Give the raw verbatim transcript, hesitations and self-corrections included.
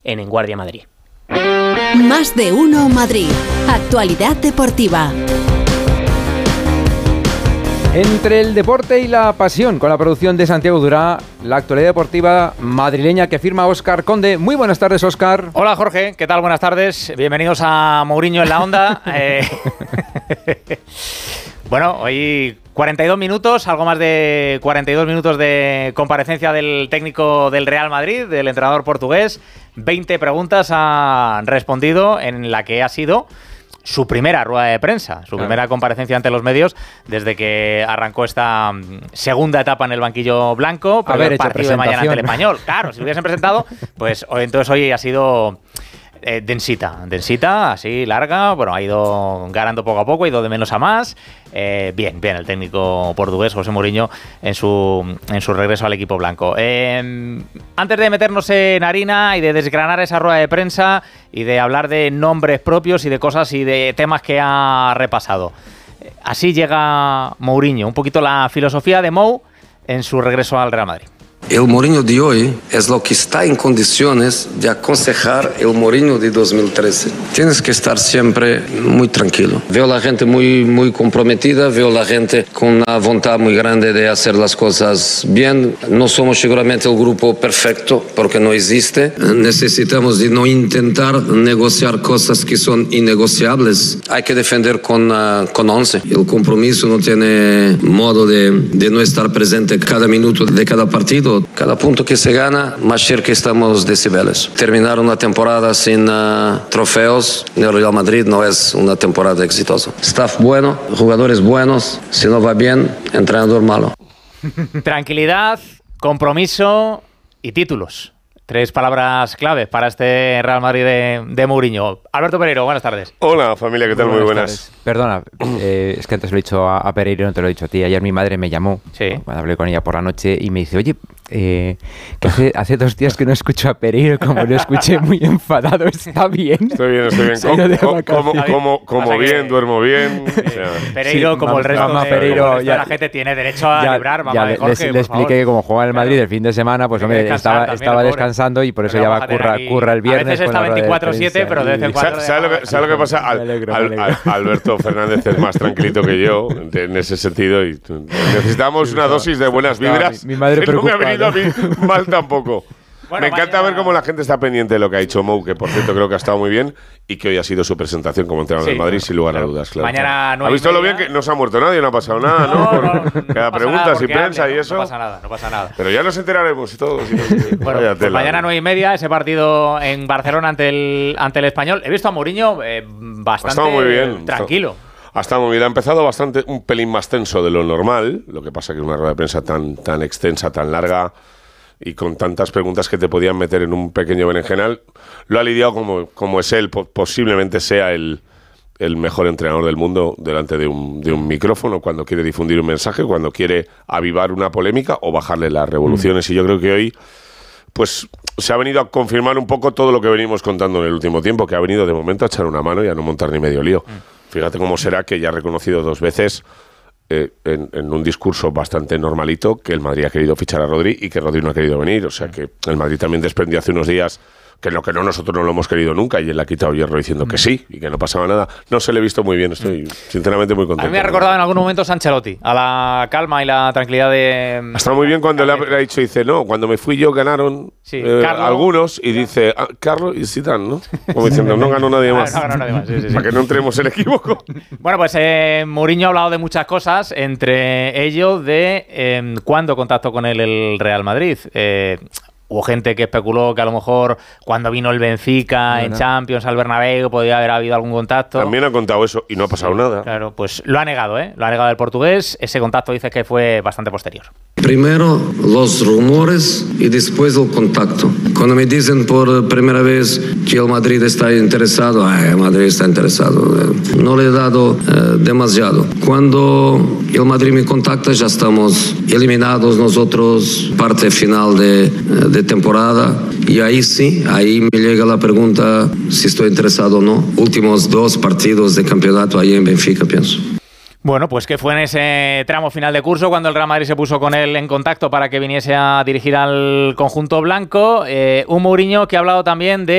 en En Guardia Madrid. Más de uno Madrid. Actualidad deportiva. Entre el deporte y la pasión, con la producción de Santiago Durá, la actualidad deportiva madrileña que firma Óscar Conde. Muy buenas tardes, Óscar. Hola, Jorge. ¿Qué tal? Buenas tardes. Bienvenidos a Mourinho en la Onda. eh... bueno, hoy cuarenta y dos minutos, algo más de cuarenta y dos minutos de comparecencia del técnico del Real Madrid, del entrenador portugués. veinte preguntas ha respondido en la que ha sido su primera rueda de prensa, su claro. primera comparecencia ante los medios desde que arrancó esta segunda etapa en el banquillo blanco, pero el partido de mañana ante el Español. Claro, si lo hubiesen presentado, pues entonces hoy ha sido eh, densita, densita, así larga, bueno, ha ido ganando poco a poco, ha ido de menos a más. Eh, bien, bien, el técnico portugués José Mourinho en su, en su regreso al equipo blanco. Eh, antes de meternos en harina y de desgranar esa rueda de prensa y de hablar de nombres propios y de cosas y de temas que ha repasado, así llega Mourinho, un poquito la filosofía de Mou en su regreso al Real Madrid. El Mourinho de hoy es lo que está en condiciones de aconsejar el Mourinho de dos mil trece. Tienes que estar siempre muy tranquilo. Veo la gente muy, muy comprometida, veo la gente con una voluntad muy grande de hacer las cosas bien. No somos seguramente el grupo perfecto, porque no existe. Necesitamos de no intentar negociar cosas que son innegociables. Hay que defender con, uh, con once. El compromiso no tiene modo de, de no estar presente cada minuto de cada partido. Cada punto que se gana, más cerca estamos de Cibeles. Terminar una temporada sin uh, trofeos en el Real Madrid no es una temporada exitosa. Staff bueno, jugadores buenos, si no va bien, entrenador malo. Tranquilidad, compromiso y títulos. Tres palabras claves para este Real Madrid de, de Mourinho. Alberto Pereiro, buenas tardes. Hola, familia, ¿qué tal? Muy buenas. Muy buenas. Perdona, eh, es que antes lo he dicho a, a Pereiro, no te lo he dicho a ti. Ayer mi madre me llamó, sí. cuando hablé con ella por la noche, y me dice, oye, eh, que hace, hace dos días que no escucho a Pereiro, como lo escuché muy enfadado, ¿está bien? Estoy bien, estoy bien. Como, como, como, como bien, duermo bien. Eh, o sea, Pereiro, sí, como el resto de, Pereiro, de ya, la gente, tiene derecho a ya, librar. Mamá ya de Jorge, les, le expliqué que como juega en el Madrid claro. el fin de semana, pues hombre, estaba, también, estaba descansando y por eso ya va a curra, curra el viernes. A veces está veinticuatro siete, pero de vez en cuando... ¿Sabes lo que, ¿sabe lo que pasa? Al, alegro, al, al, Alberto Fernández es más tranquilito que yo en ese sentido y necesitamos una dosis de buenas vibras. Mi, mi madre que no me ha venido a mí mal tampoco. Bueno, me encanta mañana... ver cómo la gente está pendiente de lo que ha dicho Mou, que por cierto creo que ha estado muy bien y que hoy ha sido su presentación como entrenador sí, del Madrid, sin lugar a dudas. Claro. Mañana no ¿Ha visto lo bien que no se ha muerto nadie? No ha pasado nada, ¿no? no, no, no Cada no pregunta, si prensa antes, y eso. No pasa nada, no pasa nada. Pero ya nos enteraremos y todo. Si no, bueno, pues mañana nueve y media, ese partido en Barcelona ante el, ante el Español. He visto a Mourinho eh, bastante muy bien, tranquilo. Ha estado muy bien, ha empezado bastante, un pelín más tenso de lo normal, lo que pasa que una rueda de prensa tan, tan extensa, tan larga y con tantas preguntas que te podían meter en un pequeño berenjenal, lo ha lidiado como, como es él, posiblemente sea el, el mejor entrenador del mundo delante de un, de un micrófono, cuando quiere difundir un mensaje, cuando quiere avivar una polémica o bajarle las revoluciones, mm. y yo creo que hoy pues se ha venido a confirmar un poco todo lo que venimos contando en el último tiempo, que ha venido de momento a echar una mano y a no montar ni medio lío. Mm. Fíjate cómo será que ya ha reconocido dos veces eh, en, en un discurso bastante normalito que el Madrid ha querido fichar a Rodri y que Rodri no ha querido venir. O sea que el Madrid también desprendió hace unos días que lo que no nosotros no lo hemos querido nunca y él le ha quitado hierro diciendo que sí y que no pasaba nada. No se le he visto muy bien, estoy sinceramente muy contento. A mí me ha recordado en algún momento a Ancelotti, a la calma y la tranquilidad de... Ha estado muy bien cuando le ha, le ha dicho, dice, no, cuando me fui yo ganaron sí, eh, Carlo, algunos y dice, ah, Carlos y Zidane, ¿no? Como diciendo, no ganó nadie más. No ganó nadie más, sí, sí, sí. Para que no entremos en equívoco. Bueno, pues eh, Mourinho ha hablado de muchas cosas, entre ellos de eh, cuándo contactó con él el Real Madrid. Eh, Hubo gente que especuló que a lo mejor cuando vino el Benfica bueno. en Champions al Bernabéu podía haber habido algún contacto. También ha contado eso y no ha pasado sí, nada. Claro, pues lo ha negado, ¿eh? Lo ha negado el portugués. Ese contacto dice que fue bastante posterior. Primero los rumores y después el contacto. Cuando me dicen por primera vez que el Madrid está interesado, ay, el Madrid está interesado. No le he dado eh, demasiado. Cuando el Madrid me contacta ya estamos eliminados nosotros, parte final de, de temporada. Y ahí sí, ahí me llega la pregunta si estoy interesado o no. Últimos dos partidos de campeonato ahí en Benfica, pienso. Bueno, pues que fue en ese tramo final de curso cuando el Real Madrid se puso con él en contacto para que viniese a dirigir al conjunto blanco. Eh, un Mourinho que ha hablado también de